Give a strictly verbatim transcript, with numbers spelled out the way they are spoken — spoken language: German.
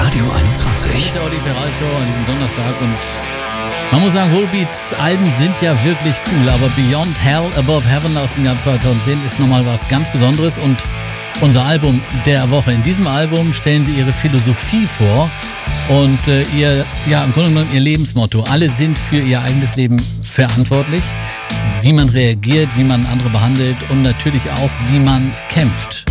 Radio einundzwanzig. Mit der Olli Ferrari Show an diesem Donnerstag und man muss sagen, Volbeats Alben sind ja wirklich cool, aber Beyond Hell, Above Heaven aus dem Jahr zweitausendzehn ist nochmal was ganz Besonderes und unser Album der Woche. In diesem Album stellen sie ihre Philosophie vor und äh, ihr, ja, im Grunde genommen ihr Lebensmotto. Alle sind für ihr eigenes Leben verantwortlich, wie man reagiert, wie man andere behandelt und natürlich auch, wie man kämpft.